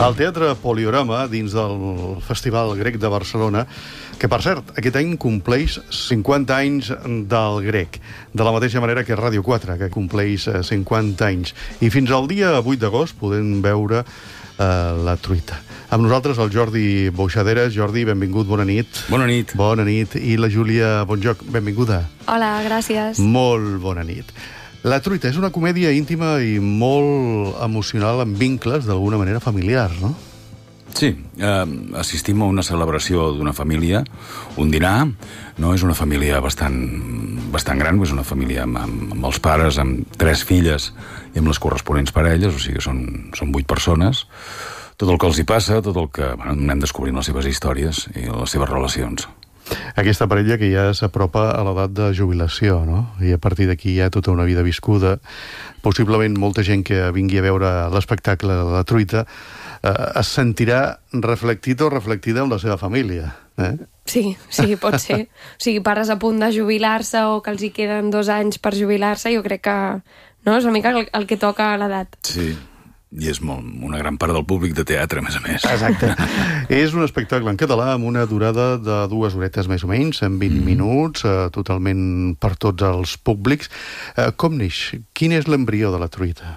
Al Teatre Poliorama, dins del Festival Grec de Barcelona, que, per cert, aquest any compleix 50 anys del grec, de la mateixa manera que Ràdio 4, que compleix 50 anys. I fins al dia 8 d'agost podem veure La truita. Amb nosaltres el Jordi Boixaderes. Jordi, benvingut, bona nit. Bona nit. Bona nit. I la Júlia Bonjoc, benvinguda. Hola, gràcies. Molt bona nit. La truita és una comèdia íntima i molt emocional, amb vincles d'alguna manera familiars, no? Sí, assistim a una celebració d'una família, un dinar, no? És una família bastant gran, és una família amb els pares, amb 3 filles i amb les corresponents parelles, o sigui, són 8 persones. Tot el que els hi passa, tot el que anem descobrint les seves històries i les seves relacions. Aquesta parella que ja s'apropa a l'edat de jubilació, no? I a partir d'aquí hi ha tota una vida viscuda. Possiblement molta gent que vingui a veure l'espectacle de La truita es sentirà reflectit o reflectida amb la seva família. Sí, pot ser. O sigui, pares a punt de jubilar-se o que els hi queden 2 anys per jubilar-se, jo crec que no, és una mica el que toca a l'edat. Sí, i és una gran part del públic de teatre, a més a més. Exacte. És un espectacle en català amb una durada de 2 horetes més o menys, en 20 minuts, totalment per tots els públics. Com neix? Quin és l'embrió de La truita?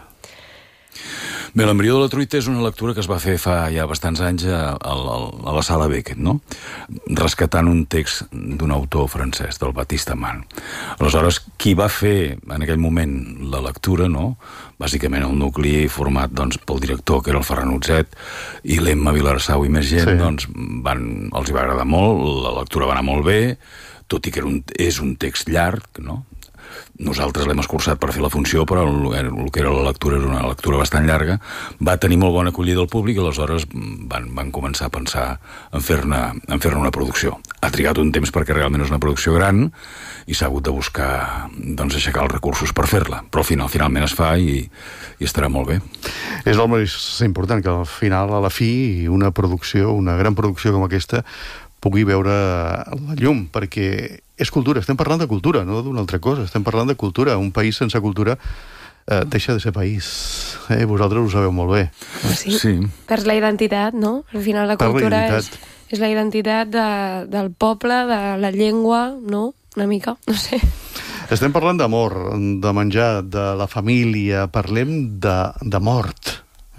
Bé, l'embrió de La truita és una lectura que es va fer fa ja bastants anys a la Sala Beckett, no? Rescatant un text d'un autor francès, del Baptiste Amann. Aleshores, qui va fer en aquell moment la lectura, no? Bàsicament el nucli format doncs, pel director, que era el Ferran Utzet, i l'Emma Vilarsau i més gent, doncs, els hi va agradar molt, la lectura va anar molt bé, tot i que és un text llarg, no? Nosaltres l'hem escurçat per fer la funció, però el que era la lectura era una lectura bastant llarga. Va tenir molt bona acollida del públic i aleshores van començar a pensar en fer-ne una producció. Ha trigat un temps perquè realment és una producció gran i s'ha hagut de buscar, doncs, aixecar els recursos per fer-la. Però finalment es fa i estarà molt bé. És el més important, que al final, a la fi, una gran producció com aquesta pugui veure la llum, perquè és cultura, estem parlant de cultura, no d'una altra cosa, estem parlant de cultura. Un país sense cultura deixa de ser país. Vosaltres ho sabeu molt bé. Sí. Perds la identitat, no? Al final la cultura és la identitat del poble, de la llengua, no? Una mica, no sé. Estem parlant d'amor, de menjar, de la família, parlem de mort.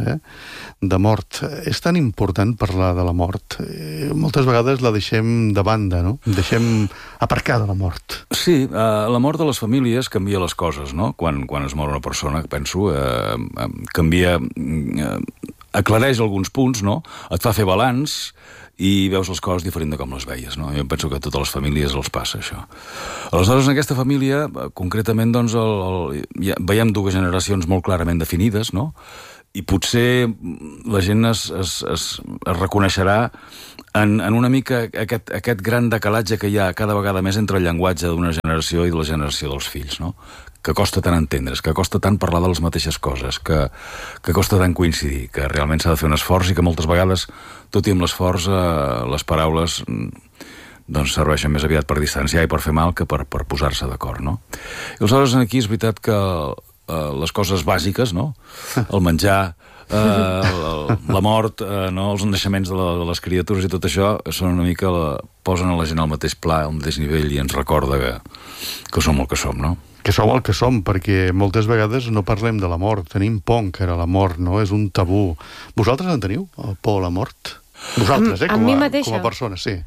De mort. És tan important parlar de la mort. Moltes vegades la deixem de banda, no? Deixem aparcada la mort. Sí, la mort de les famílies canvia les coses, no? Quan es mor una persona, penso, canvia, aclareix alguns punts, no? Et fa fer balanç i veus les coses diferent de com les veies, no? Jo penso que a totes les famílies els passa això. Aleshores, en aquesta família, concretament, doncs, veiem 2 generacions molt clarament definides, no? I potser la gent es reconeixerà en una mica aquest gran decalatge que hi ha cada vegada més entre el llenguatge d'una generació i de la generació dels fills, no? Que costa tant entendre's, que costa tant parlar de les mateixes coses, que costa tant coincidir, que realment s'ha de fer un esforç i que moltes vegades, tot i amb l'esforç, les paraules doncs serveixen més aviat per distanciar i per fer mal que per posar-se d'acord, no? I aleshores aquí és veritat que les coses bàsiques, no? El menjar, la mort, no? Els naixements de les criatures i tot això són una mica posen a la gent al mateix pla, al mateix nivell i ens recorda que som el que som, no? Que som el que som, perquè moltes vegades no parlem de la mort, tenim por encara a la mort, no? És un tabú. Vosaltres en teniu, por a la mort? Vosaltres, com a persona, sí.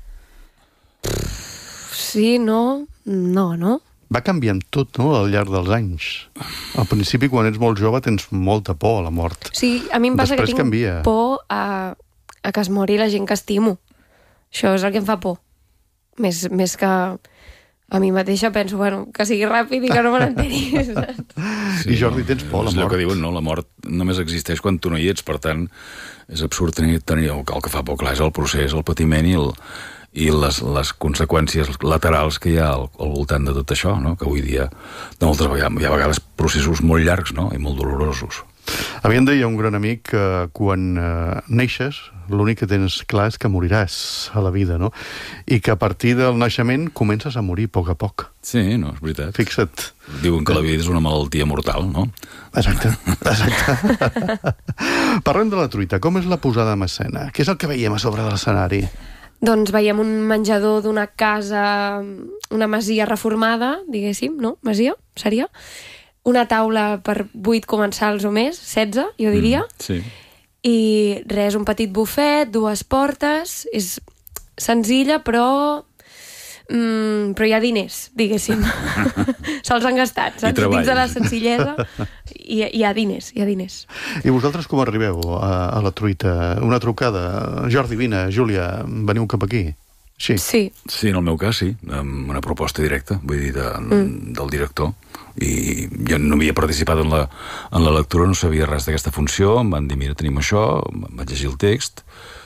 Sí, no? No. Va canviant tot, no?, al llarg dels anys. Al principi, quan ets molt jove, tens molta por a la mort. Sí, a mi em passa que tinc por a que es mori la gent que estimo. Això és el que em fa por. Més que a mi mateixa penso, que sigui ràpid i que no me l'enteri. Sí, I Jordi, tens por a la mort? És el que diuen, no? La mort només existeix quan tu no hi ets, per tant, és absurd tenir el que fa por, clar, és el procés, el patiment i les conseqüències laterals que hi ha al voltant de tot això, no? Que avui dia hi ha a vegades processos molt llargs, no? I molt dolorosos. A mi em deia un gran amic que quan neixes, l'únic que tens clar és que moriràs a la vida, no? I que a partir del naixement comences a morir a poc. Sí, no, és veritat. Fixa't. Diuen que la vida és una malaltia mortal, no? Exacte. Parlem de la truita. Com és la posada en escena? Què és el que veiem a sobre de l'escenari? Doncs veiem un menjador d'una casa, una masia reformada, diguéssim, no? Masia, seria? Una taula per 8 comensals o més, 16, jo diria. Sí. I res, un petit bufet, 2 portes, és senzilla, però hi ha diners, diguéssim. Se'ls han gastat, saps? Dins de la senzillesa hi ha diners. I vosaltres com arribeu a la truita? Una trucada? Jordi, vine, Júlia, veniu cap aquí? Sí. Sí, en el meu cas, sí. Amb una proposta directa, vull dir, del director. I jo no havia participat en la lectura, no sabia res d'aquesta funció, em van dir, mira, tenim això, vaig llegir el text,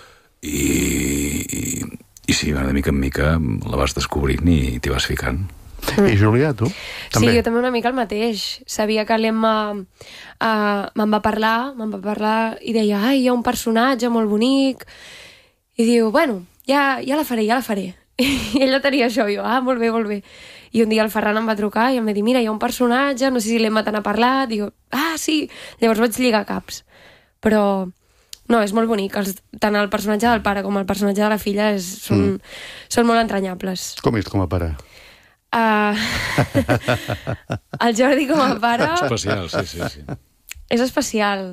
i sí, de mica en mica la vas descobrint i t'hi vas ficant. I Júlia, tu? També? Sí, jo també una mica el mateix. Sabia que l'Emma me'n va parlar i deia, ai, hi ha un personatge molt bonic, i diu, bueno, ja la faré. I ella tenia això, i jo, molt bé. I un dia el Ferran em va trucar i em va dir, mira, hi ha un personatge, no sé si l'Emma te n'ha parlat, diu, sí, llavors vaig lligar caps. Però, no, és molt bonic, tant el personatge del pare com el personatge de la filla són molt entranyables. Com és com a pare? El Jordi com a pare... Especial, sí. És especial.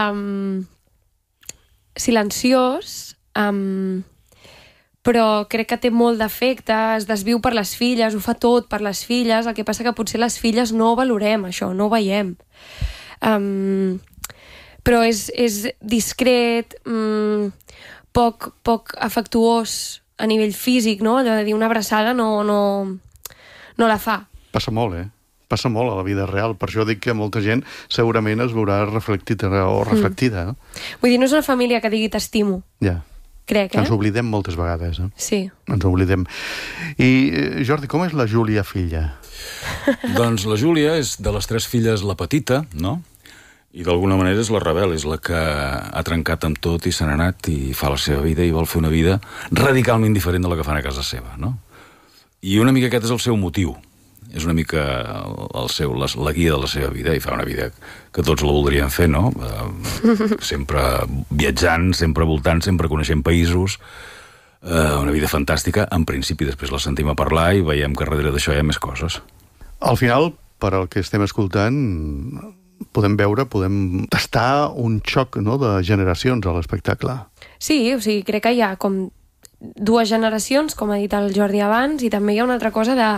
Silenciós, però crec que té molt d'afecte, es desviu per les filles, ho fa tot per les filles, el que passa que potser les filles no valorem això, no ho veiem. Però és discret, poc afectuós a nivell físic, no? Allò de dir una abraçada no la fa. Passa molt, Passa molt a la vida real, per això dic que molta gent segurament es veurà reflectida o reflectida. No? Vull dir, no és una família que digui t'estimo. Ja. Crec, Ens oblidem moltes vegades. Sí. Ens oblidem. I, Jordi, com és la Júlia filla? Doncs la Júlia és de les 3 filles la petita, no? I d'alguna manera és la rebel, és la que ha trencat amb tot i se n'ha anat i fa la seva vida i vol fer una vida radicalment diferent de la que fan a casa seva, no? I una mica aquest és el seu motiu. És una mica la guia de la seva vida i fa una vida que tots la voldrien fer, no? Sempre viatjant, sempre voltant, sempre coneixent països. Una vida fantàstica, en principi. Després la sentim a parlar i veiem que darrere d'això hi ha més coses. Al final, per al que estem escoltant, podem tastar un xoc, no?, de generacions a l'espectacle. Sí, o sigui, crec que hi ha com 2 generacions, com ha dit el Jordi abans, i també hi ha una altra cosa de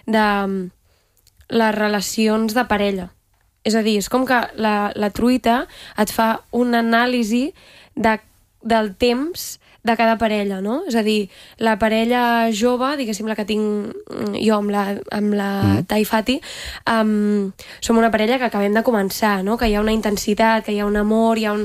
les relacions de parella. És a dir, és com que la truita et fa una anàlisi del temps de cada parella, no? És a dir, la parella jove, diguéssim la que tinc jo amb la Tai Fati, som una parella que acabem de començar, no? Que hi ha una intensitat, que hi ha un amor, hi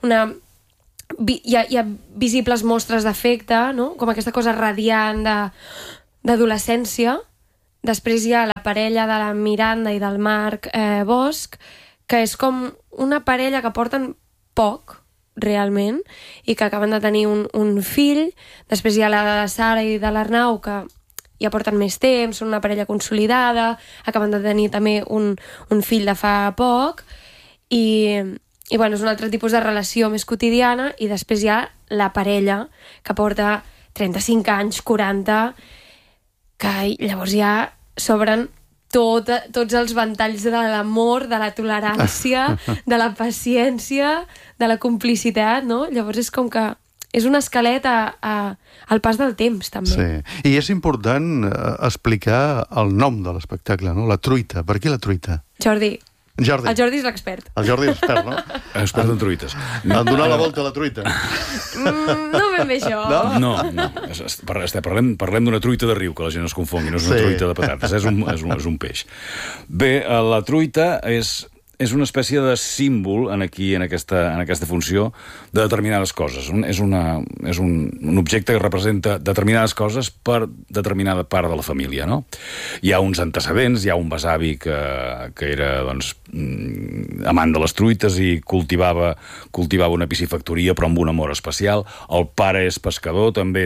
ha visibles mostres d'afecte, no? Com aquesta cosa radiant d'adolescència. Després hi ha la parella de la Miranda i del Marc Bosch, que és com una parella que porten poc, realment, i que acaben de tenir un fill. Després hi ha la de Sara i de l'Arnau, que ja porten més temps, són una parella consolidada, acaben de tenir també un fill de fa poc, i bueno, és un altre tipus de relació més quotidiana. I després hi ha la parella que porta 35 anys, 40, que llavors ja s'obren tots els ventalls de l'amor, de la tolerància, de la paciència, de la complicitat, no? Llavors és com que és un esquelet al pas del temps, també. Sí, i és important explicar el nom de l'espectacle, no? La truita. Per què la truita? Jordi. El Jordi és l'expert. El Jordi és expert, no? Expert en truites. En donar la volta a la truita. No ben bé això. No. Parlem d'una truita de riu, que la gent es confongui, no és una truita de patates, és un peix. Bé, la truita és és una espècie de símbol en aquesta funció de determinades coses. És un objecte que representa determinades coses per determinada part de la família, no? Hi ha uns antecedents, hi ha un besavi que era, doncs, amant de les truites i cultivava una piscifactoria, però amb un amor especial. El pare és pescador, també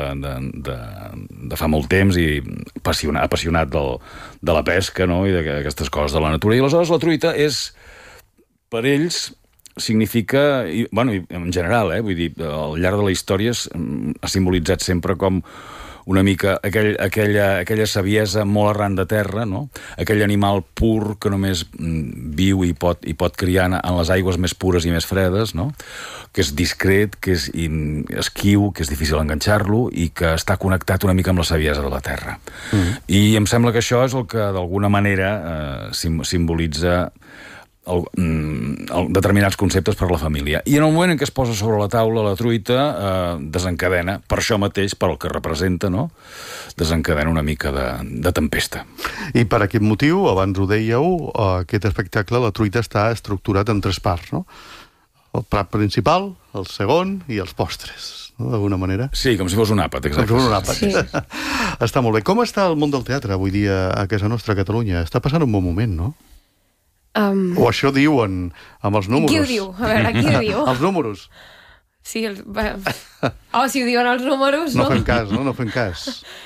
de fa molt temps, i apassionat de la pesca, no?, i d'aquestes coses de la natura. I aleshores la truita per ells significa, en general, vull dir, al llarg de la història ha simbolitzat sempre com una mica aquella saviesa molt arran de terra, no? Aquell animal pur que només viu i pot criar en les aigües més pures i més fredes, no? Que és discret, que és esquiu, que és difícil enganxar-lo i que està connectat una mica amb la saviesa de la terra. I em sembla que això és el que d'alguna manera simbolitza determinats conceptes per la família. I en el moment en què es posa sobre la taula la truita, desencadena, per això mateix, per el que representa, no?, desencadena una mica de tempesta. I per aquest motiu, abans ho dèieu, aquest espectacle, la truita, està estructurat en 3 parts, no? El plat principal, el segon i els postres, no?, d'alguna manera. Sí, com si fos un àpat, exacte. Com si fos un àpat. Sí. Està molt bé. Com està el món del teatre avui dia a casa nostra, a Catalunya? Està passant un bon moment, no? O això diuen amb els números. Qui ho diu? A veure, qui ho diu? Els números. Sí, si ho diuen els números, no? No fem cas, no? No fem cas.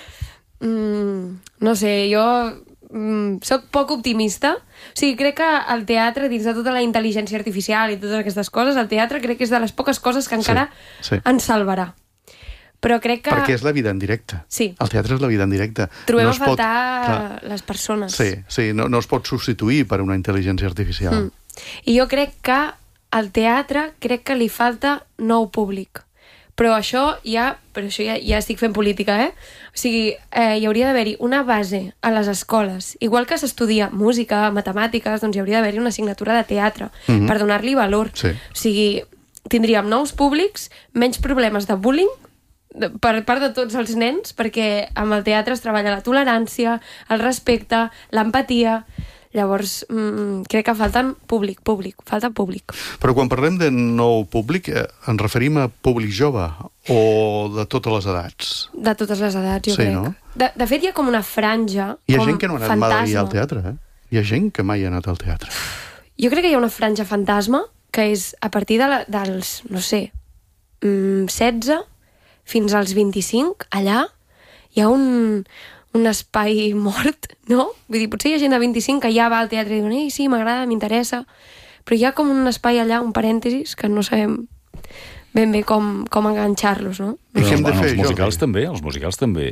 No sé, jo soc poc optimista. O sigui, crec que el teatre, dins de tota la intel·ligència artificial i totes aquestes coses, el teatre crec que és de les poques coses que encara ens salvarà. Però crec que... Perquè és la vida en directe. Sí. El teatre és la vida en directe. Trobem a faltar les persones. Sí, no es pot substituir per una intel·ligència artificial. I jo crec que al teatre li falta nou públic. Però això ja estic fent política, O sigui, hi hauria d'haver-hi una base a les escoles. Igual que s'estudia música, matemàtiques, doncs hi hauria d'haver-hi una assignatura de teatre per donar-li valor. Sí. O sigui, tindríem nous públics, menys problemes de bullying, per part de tots els nens, perquè amb el teatre es treballa la tolerància, el respecte, l'empatia. Llavors, crec que falta públic. Però quan parlem de nou públic, ens referim a públic jove o de totes les edats? De totes les edats, jo crec. No? De fet, hi ha com una franja, hi ha gent que no ha anat mai al teatre, Hi ha gent que mai ha anat al teatre. Jo crec que hi ha una franja fantasma, que és a partir dels, no sé, 16 fins als 25, allà hi ha un espai mort, no? Vull dir, potser hi ha gent de 25 que ja va al teatre i diuen, sí, m'agrada, m'interessa, però hi ha com un espai allà, un parèntesis, que no sabem ben bé com enganxar-los, no? Però els musicals també.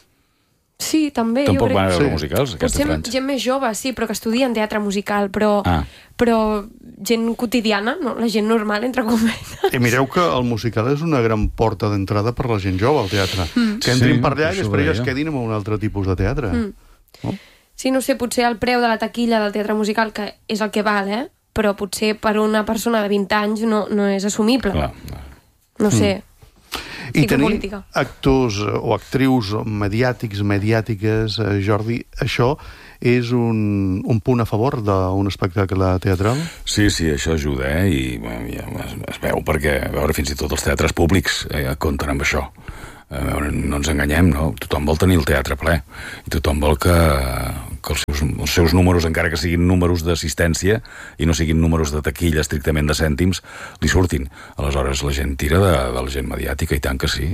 Sí, també. Tampoc van a veure musicals, aquesta franja. Potser gent més jove, sí, però que estudien teatre musical, però gent quotidiana, no? La gent normal, entre cometes. I mireu que el musical és una gran porta d'entrada per la gent jove al teatre. Que entrin per allà i després es quedin amb un altre tipus de teatre. No? Sí, no sé, potser el preu de la taquilla del teatre musical, que és el que val, però potser per una persona de 20 anys no és assumible. No sé. I tenir actors o actrius mediàtiques, Jordi, això és un punt a favor d'un espectacle teatral? Sí, això ajuda, i es veu perquè, a veure, fins i tot els teatres públics compten amb això. No ens enganyem, no? Tothom vol tenir el teatre ple i tothom vol que els seus números, encara que siguin números d'assistència i no siguin números de taquilla estrictament de cèntims, li surtin. Aleshores la gent tira de la gent mediàtica, i tant que sí.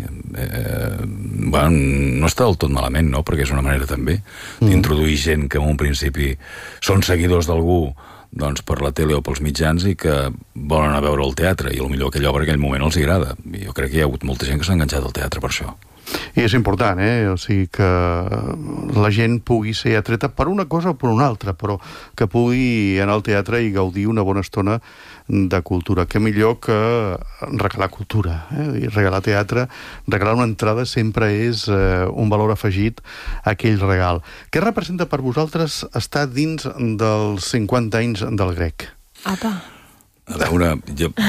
No està del tot malament, no? Perquè és una manera també d'introduir gent que en un principi són seguidors d'algú, doncs per la tele o pels mitjans, i que volen anar a veure el teatre, i potser aquella obra en aquell moment els agrada. Jo crec que hi ha hagut molta gent que s'ha enganxat al teatre per això. I és important, o sigui, que la gent pugui ser atreta per una cosa o per una altra, però que pugui anar al teatre i gaudir una bona estona de cultura. Què millor que regalar cultura, I regalar teatre, regalar una entrada sempre és un valor afegit a aquell regal. Què representa per vosaltres estar dins dels 50 anys del Grec? Apa! A veure,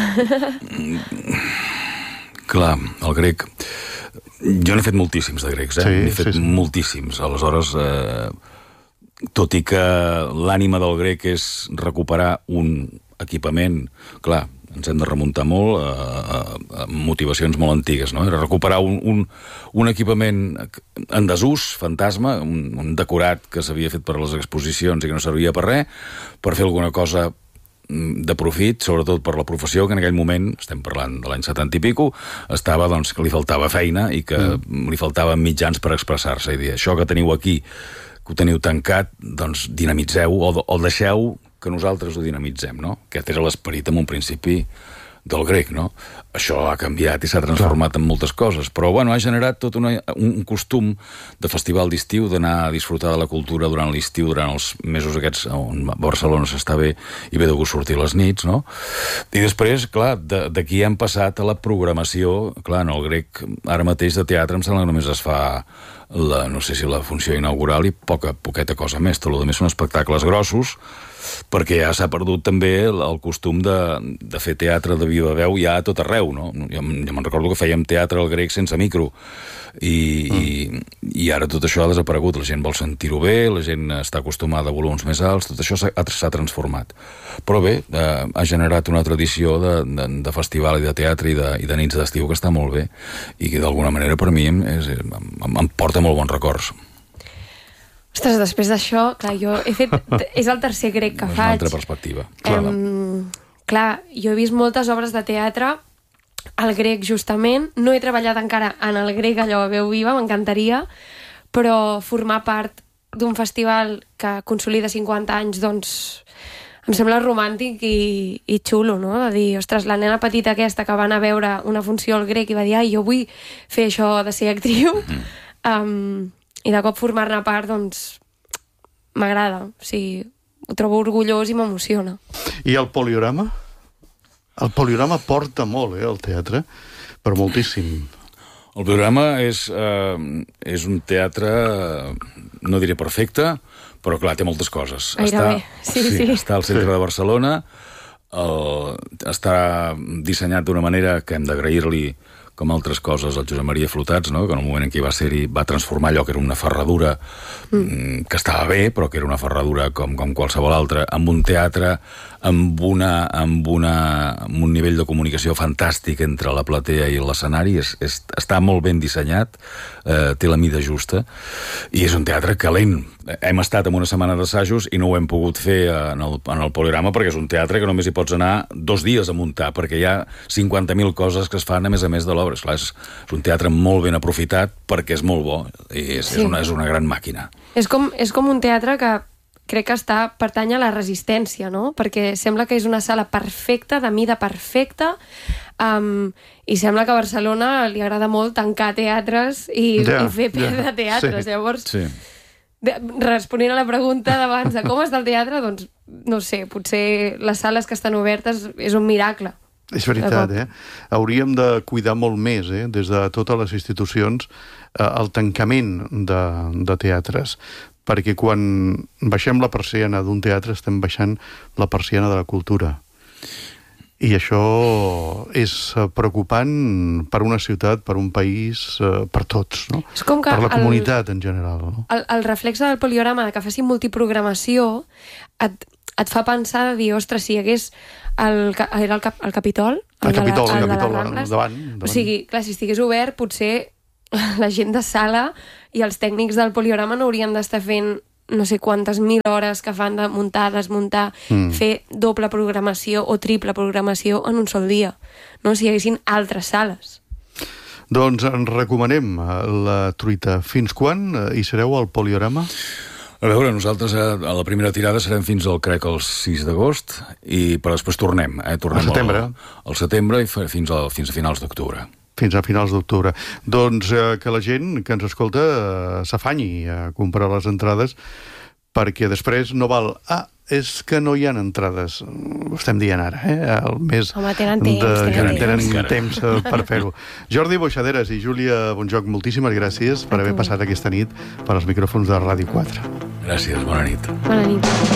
clar, el Grec... Jo n'he fet moltíssims de grecs, n'he fet moltíssims. Aleshores, tot i que l'ànima del grec és recuperar un equipament, clar, ens hem de remuntar molt a motivacions molt antigues, no? Era recuperar un equipament en desús, fantasma, un decorat que s'havia fet per a les exposicions i que no servia per res, per fer alguna cosa de profit, sobretot per la professió, que en aquell moment, estem parlant de l'any 70 i pico, estava, doncs, que li faltava feina i que li faltaven mitjans per expressar-se i dir, això que teniu aquí, que ho teniu tancat, doncs dinamitzeu o deixeu que nosaltres ho dinamitzem, no? Aquest era l'esperit en un principi del grec, no? Això ha canviat i s'ha transformat en moltes coses, però, bueno, ha generat tot un costum de festival d'estiu, d'anar a disfrutar de la cultura durant l'estiu, durant els mesos aquests on a Barcelona s'està bé i ve de gust sortir les nits, no? I després, clar, d'aquí hem passat a la programació, clar, en el grec, ara mateix de teatre em sembla que només es fa no sé si la funció inaugural i poqueta cosa més, tot el que més són espectacles grossos, perquè ja s'ha perdut també el costum de fer teatre de viva veu ja a tot arreu, no? Jo me'n recordo que fèiem teatre al grec sense micro i ara tot això ha desaparegut, la gent vol sentir-ho bé, la gent està acostumada a volums més alts, tot això s'ha transformat. Però bé, ha generat una tradició de festival i de teatre i de nits d'estiu que està molt bé i que d'alguna manera per mi em porta molt bons records. Ostres, després d'això, clar, jo he fet... És el tercer grec que faig. És una altra perspectiva. Clar, jo he vist moltes obres de teatre, el grec justament, no he treballat encara en el grec allò a veu viva, m'encantaria, però formar part d'un festival que consolida 50 anys, doncs, em sembla romàntic i xulo, no? De dir, ostres, la nena petita aquesta que va anar a veure una funció al grec i va dir, ai, jo vull fer això de ser actriu, i de cop formar-ne part, doncs, m'agrada. O sigui, ho trobo orgullós i m'emociona. I el poliorama? El poliorama porta molt, al teatre, però moltíssim. El poliorama és un teatre, no diré perfecte, però clar, té moltes coses. Gairebé, sí. Està al centre de Barcelona, està dissenyat d'una manera que hem d'agrair-li com altres coses, el Josep Maria Flotats, no? Que en el moment en què va ser-hi va transformar allò que era una ferradura que estava bé, però que era una ferradura com qualsevol altra, amb un teatre, amb un nivell de comunicació fantàstic entre la platea i l'escenari, està molt ben dissenyat, té la mida justa, i és un teatre calent. Hem estat en una setmana d'assajos i no ho hem pogut fer en el poliorama perquè és un teatre que només hi pots anar 2 dies a muntar, perquè hi ha 50.000 coses que es fan a més de l'obra. Esclar, és un teatre molt ben aprofitat perquè és molt bo i és una gran màquina. És com un teatre que crec que pertany a la resistència, no? Perquè sembla que és una sala perfecta, de mida perfecta, i sembla que a Barcelona li agrada molt tancar teatres i fer perdre teatres. Sí. Llavors, responent a la pregunta d'abans de com està el teatre, doncs, no sé, potser les sales que estan obertes és un miracle. És veritat, Hauríem de cuidar molt més, des de totes les institucions, el tancament de teatres, perquè quan baixem la persiana d'un teatre estem baixant la persiana de la cultura. I això és preocupant per una ciutat, per un país, per tots, no? És com que per la comunitat en general. No? El reflex del poliorama, de que faci multiprogramació, et fa pensar de dir, ostres, si hi hagués el Capitol? El Capitol, davant. O sigui, clar, si estigués obert, potser la gent de sala i els tècnics del poliorama no haurien d'estar fent no sé quantes mil hores que fan de muntar, desmuntar, fer doble programació o triple programació en un sol dia, no? Si hi haguessin altres sales. Doncs en recomanem la truita. Fins quan hi sereu al poliorama? A veure, nosaltres a la primera tirada serem fins al 6 d'agost, però després tornem. Tornem al setembre. Al setembre i fins a finals d'octubre. Fins a finals d'octubre. Doncs que la gent que ens escolta s'afanyi a comprar les entrades, perquè després no val... és que no hi ha entrades. Ho estem dient ara, el mes... Home, tenen temps per fer-ho. Jordi Boixaderas i Júlia Bonjoc, moltíssimes gràcies per haver passat aquesta nit per als micròfons de Ràdio 4. Gràcies, bona nit. Bona nit.